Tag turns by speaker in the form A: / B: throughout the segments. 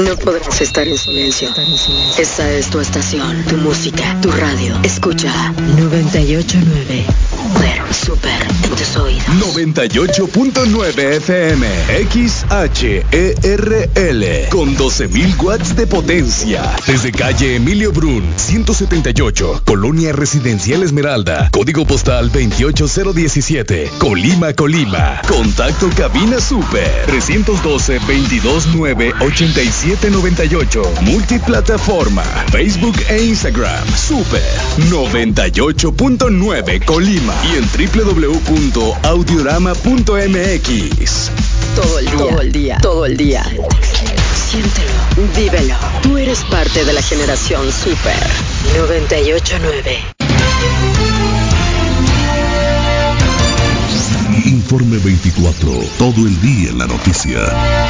A: No podrás estar en silencio. Esta es tu estación, tu música, tu radio. Escucha 98.9. Super en tus oídos.
B: 98.9 FM XHERL con 12.000 watts de potencia. Desde calle Emilio Brun, 178, Colonia Residencial Esmeralda, código postal 28017, Colima, Colima. Contacto cabina Super 312-229-8798. Multiplataforma, Facebook e Instagram. Super 98.9 Colima y en www.audiorama.mx.
A: Todo el día. Siéntelo, vívelo. Tú eres parte de la generación Super 98.9.
B: Informe 24, todo el día en la noticia.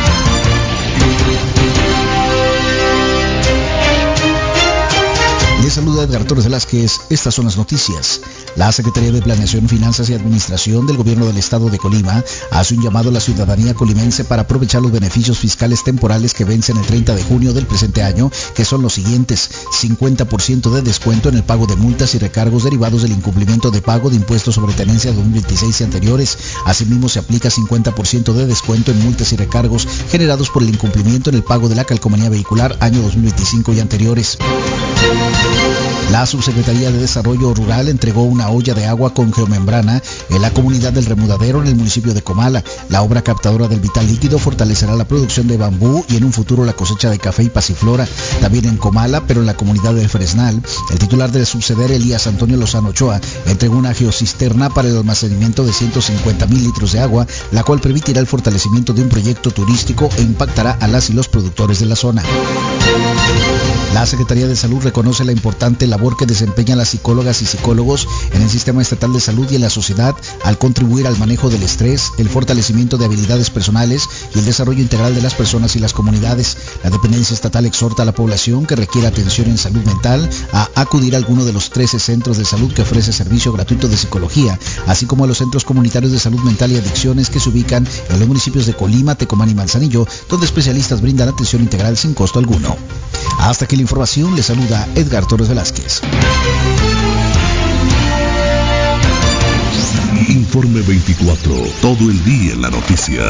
C: Les saluda Edgar Torres Velázquez. Estas son las noticias. La Secretaría de Planeación, Finanzas y Administración del Gobierno del Estado de Colima hace un llamado a la ciudadanía colimense para aprovechar los beneficios fiscales temporales que vencen el 30 de junio del presente año, que son los siguientes: 50% de descuento en el pago de multas y recargos derivados del incumplimiento de pago de impuestos sobre tenencia 2026 y anteriores. Asimismo, se aplica 50% de descuento en multas y recargos generados por el incumplimiento en el pago de la calcomanía vehicular año 2025 y anteriores. La Subsecretaría de Desarrollo Rural entregó una olla de agua con geomembrana en la comunidad del Remudadero en el municipio de Comala. La obra captadora del vital líquido fortalecerá la producción de bambú y en un futuro la cosecha de café y pasiflora. También en Comala, pero en la comunidad del Fresnal, el titular del subseder, Elías Antonio Lozano Ochoa, entregó una geocisterna para el almacenamiento de 150,000 litros de agua, la cual permitirá el fortalecimiento de un proyecto turístico e impactará a las y los productores de la zona. La Secretaría de Salud reconoce la importante labor que desempeñan las psicólogas y psicólogos en el sistema estatal de salud y en la sociedad al contribuir al manejo del estrés, el fortalecimiento de habilidades personales y el desarrollo integral de las personas y las comunidades. La dependencia estatal exhorta a la población que requiere atención en salud mental a acudir a alguno de los 13 centros de salud que ofrece servicio gratuito de psicología, así como a los centros comunitarios de salud mental y adicciones que se ubican en los municipios de Colima, Tecomán y Manzanillo, donde especialistas brindan atención integral sin costo alguno. Hasta aquí la información, le saluda Edgar Torres Velázquez.
B: Informe 24, todo el día en la noticia.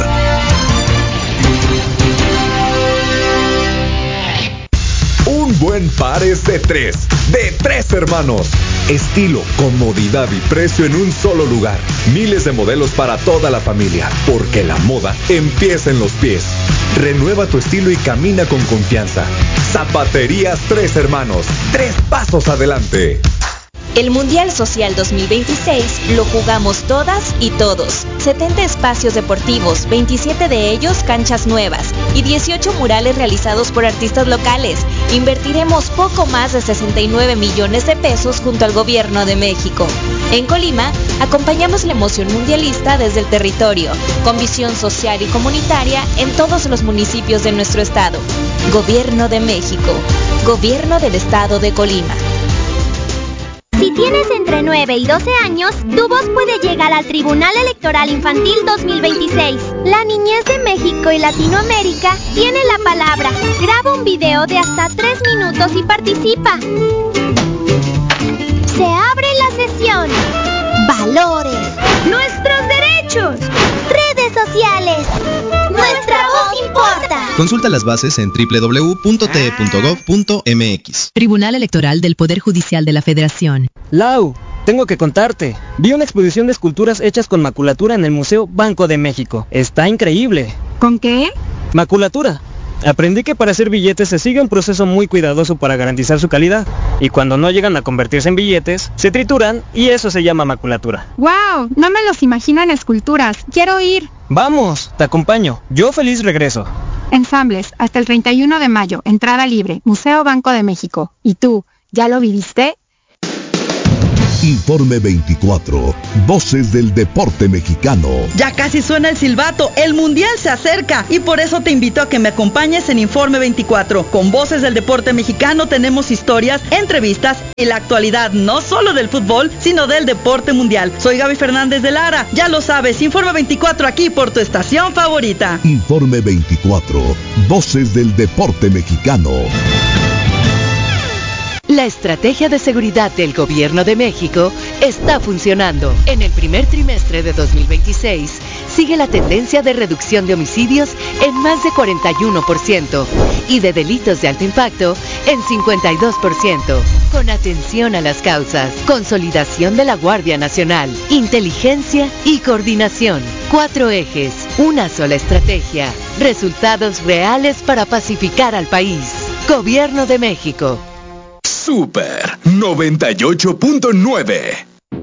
B: Un buen par es de tres hermanos. Estilo, comodidad y precio en un solo lugar. Miles de modelos para toda la familia, porque la moda empieza en los pies. Renueva tu estilo y camina con confianza. Zapaterías Tres Hermanos, 3 pasos adelante.
D: El Mundial Social 2026 lo jugamos todas y todos. 70 espacios deportivos, 27 de ellos canchas nuevas y 18 murales realizados por artistas locales. Invertiremos poco más de 69 millones de pesos junto al Gobierno de México. En Colima, acompañamos la emoción mundialista desde el territorio, con visión social y comunitaria en todos los municipios de nuestro estado. Gobierno de México. Gobierno del Estado de Colima.
E: Si tienes entre 9 y 12 años, tu voz puede llegar al Tribunal Electoral Infantil 2026. La niñez de México y Latinoamérica tiene la palabra. Graba un video de hasta 3 minutos y participa. Se abre la sesión. Valores. Nuestros derechos. Redes sociales. Nuestra voz importa.
F: Consulta las bases en www.te.gov.mx.
G: Tribunal Electoral del Poder Judicial de la Federación.
H: Lau, tengo que contarte. Vi una exposición de esculturas hechas con maculatura en el Museo Banco de México. Está increíble.
I: ¿Con qué?
H: Maculatura. Aprendí que para hacer billetes se sigue un proceso muy cuidadoso para garantizar su calidad. Y cuando no llegan a convertirse en billetes, se trituran y eso se llama maculatura.
I: ¡Wow! No me los imagino en esculturas. ¡Quiero ir!
H: Vamos, te acompaño. Yo feliz regreso.
I: Ensambles, hasta el 31 de mayo, entrada libre, Museo Banco de México. ¿Y tú, ya lo viviste?
J: Informe 24. Voces del deporte mexicano.
K: Ya casi suena el silbato, el Mundial se acerca y por eso te invito a que me acompañes en Informe 24. Con Voces del deporte mexicano tenemos historias, entrevistas y la actualidad no solo del fútbol, sino del deporte mundial. Soy Gaby Fernández de Lara, ya lo sabes, Informe 24 aquí por tu estación favorita.
J: Informe 24. Voces del deporte mexicano.
A: La estrategia de seguridad del Gobierno de México está funcionando. En el primer trimestre de 2026, sigue la tendencia de reducción de homicidios en más de 41% y de delitos de alto impacto en 52%. Con atención a las causas, consolidación de la Guardia Nacional, inteligencia y coordinación. 4 ejes, una sola estrategia, resultados reales para pacificar al país. Gobierno de México.
B: Super 98.9.